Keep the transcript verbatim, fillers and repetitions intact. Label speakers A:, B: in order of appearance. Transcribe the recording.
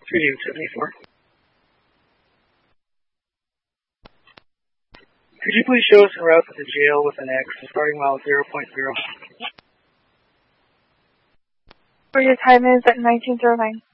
A: Reading seventy-four. Could you please show us a route to the jail with an X, starting mile zero point zero?
B: For your time is at nineteen oh nine.